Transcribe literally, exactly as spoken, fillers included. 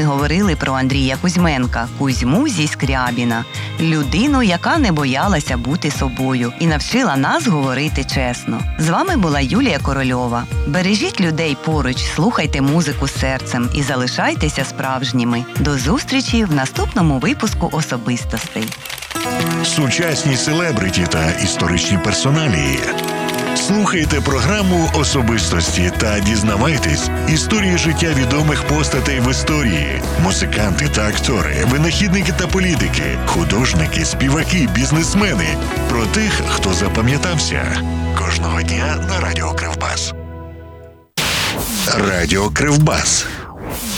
говорили про Андрія Кузьменка, Кузьму зі Скрябіна. Людину, яка не боялася бути собою і навчила нас говорити чесно. З вами була Юлія Корольова. Бережіть людей поруч, слухайте музику з серцем і залишайтеся справжніми. До зустрічі в наступному випуску «Особистостей». Сучасні селебриті та історичні персоналії. Слухайте програму «Особистості» та дізнавайтесь історії життя відомих постатей в історії. Музиканти та актори, винахідники та політики, художники, співаки, бізнесмени. Про тих, хто запам'ятався. Кожного дня на Радіо Кривбас. Радіо Кривбас.